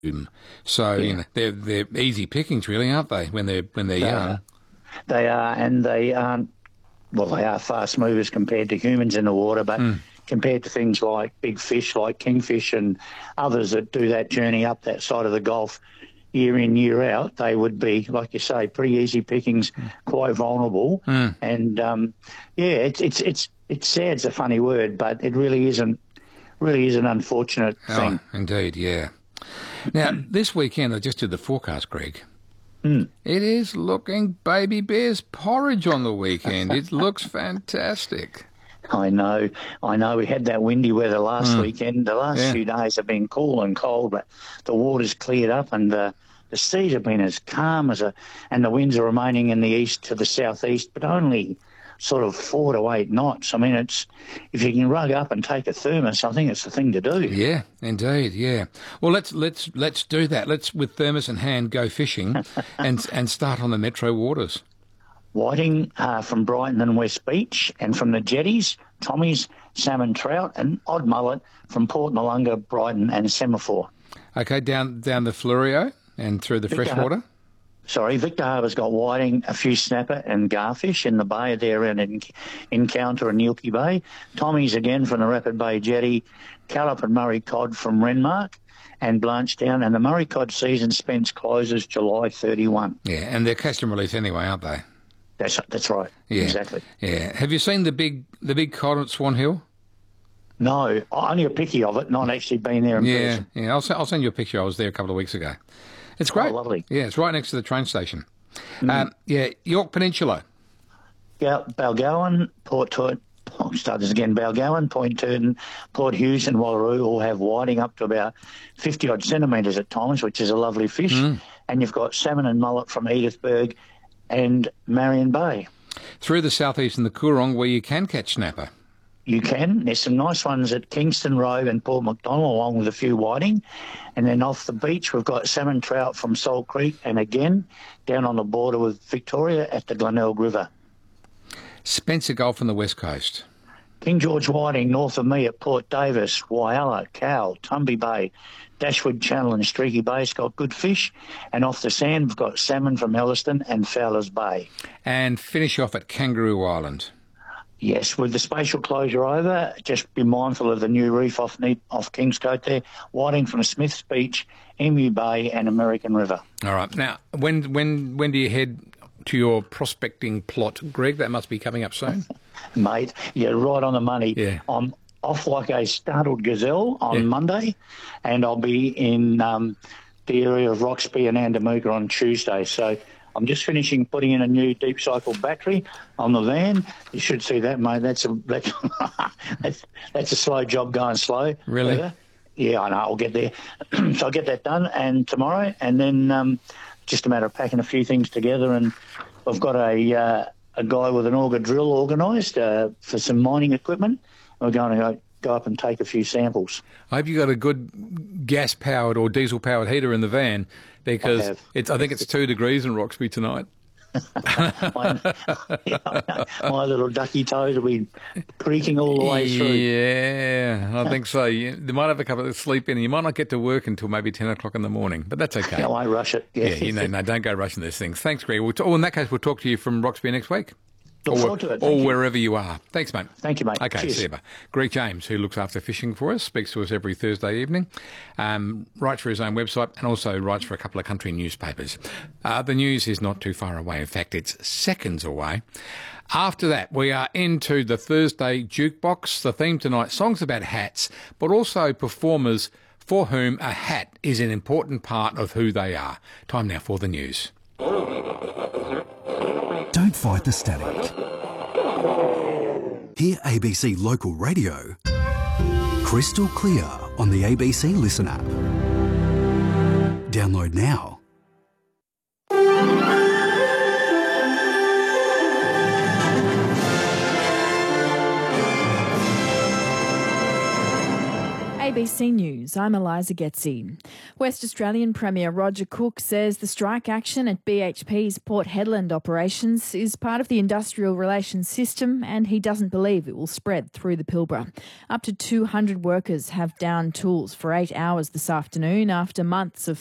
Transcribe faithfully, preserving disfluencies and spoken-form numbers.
So Yeah. you know, they're they're easy pickings, really, aren't they? When they're when they're They young. are. They are, and they aren't. Well, they are fast movers compared to humans in the water, but compared to things like big fish, like kingfish, and others that do that journey up that side of the Gulf year in, year out, they would be, like you say, pretty easy pickings, quite vulnerable. And um, yeah, it's it's it's it's sad. It's a funny word, but it really isn't. Really is an unfortunate Oh, thing. indeed, yeah. Now, this weekend, I just did the forecast, Greg. Mm. It is looking baby bear's porridge on the weekend. It looks fantastic. I know, I know. We had that windy weather last Mm. weekend. The last Yeah. few days have been cool and cold, but the water's cleared up and the the seas have been as calm as a, and the winds are remaining in the east to the southeast, but only sort of four to eight knots. I mean, it's if you can rug up and take a thermos, I think it's the thing to do. Yeah, indeed, yeah. Well, let's let's let's do that. Let's, with thermos in hand, go fishing and and start on the metro waters. Whiting uh, from Brighton and West Beach, and from the jetties, Tommy's, salmon, trout, and odd mullet from Port Noarlunga, Brighton, and Semaphore. Okay, down down the Fleurieu and through the Victor- freshwater. Sorry, Victor Harbour's got whiting, a few snapper and garfish in the bay there and in Encounter and Nilki Bay. Tommy's again from the Rapid Bay Jetty, Callop and Murray Cod from Renmark and Blanchetown. And the Murray Cod season, Spence, closes July thirty-first. Yeah, and they're catch and release anyway, aren't they? That's that's right. Yeah, Exactly. Yeah. Have you seen the big the big cod at Swan Hill? No, only a picky of it, not actually been there in Yeah, person. yeah. I'll, s- I'll send you a picture. I was there a couple of weeks ago. It's great. Oh, lovely. Yeah, it's right next to the train station. Um, yeah, York Peninsula. Gal- Balgowan, Port Tort, I'll start this again, Balgowan, Point Turton, Port Hughes and Wallaroo all have whiting up to about fifty odd centimetres at times, which is a lovely fish. And you've got salmon and mullet from Edithburgh and Marion Bay. Through the southeast and the Coorong, where you can catch snapper. You can. There's some nice ones at Kingston Road and Port MacDonald, along with a few whiting. And then off the beach, we've got salmon trout from Salt Creek, and again, down on the border with Victoria at the Glenelg River. Spencer Gulf on the west coast. King George whiting north of me at Port Davis, Wyalla, Cowell, Tumby Bay, Dashwood Channel and Streaky Bay's got good fish. And off the sand, we've got salmon from Elliston and Fowler's Bay. And finish off at Kangaroo Island. Yes, with the spatial closure over, just be mindful of the new reef off Ne- off Kingscote there. Whiting from Smith's Beach, Emu Bay and American River. All right. Now, when when when do you head to your prospecting plot, Greg? That must be coming up soon. Mate, you're right on the money. Yeah. I'm off like a startled gazelle on Yeah. Monday, and I'll be in um, the area of Roxby and Andamuka on Tuesday. So I'm just finishing putting in a new deep cycle battery on the van. You should see that, mate. That's a that's, that's, that's a slow job going slow. Really? Weather. Yeah, I know. I'll get there. So I'll get that done and tomorrow, and then um, just a matter of packing a few things together. And I've got a uh, a guy with an auger drill organised uh, for some mining equipment. We're going to go, go up and take a few samples. I hope you got a good gas-powered or diesel-powered heater in the van, because I have. it's. I think it's two degrees in Roxby tonight. my, my little ducky toes will be creaking all the way through. Yeah, I think so. You, they might have a couple of sleep in, and you might not get to work until maybe ten o'clock in the morning, but that's okay. I won't rush it. Yeah, Yeah, you know, no, don't go rushing these things. Thanks, Greg. We'll t- oh, in that case, we'll talk to you from Roxby next week. Look or forward to it. or Thank you. wherever you are. Thanks, mate. Thank you, mate. Okay, Cheers. see you, bye. Greg James, who looks after fishing for us, speaks to us every Thursday evening, um, writes for his own website and also writes for a couple of country newspapers. Uh, the news is not too far away. In fact, it's seconds away. After that, we are into the Thursday Jukebox. The theme tonight, songs about hats, but also performers for whom a hat is an important part of who they are. Time now for the news. Don't fight the static. Hear A B C Local Radio crystal clear on the A B C Listen app. Download now. A B B C News, I'm Eliza Getzi. West Australian Premier Roger Cook says the strike action at B H P's Port Hedland operations is part of the industrial relations system, and he doesn't believe it will spread through the Pilbara. Up to two hundred workers have downed tools for eight hours this afternoon after months of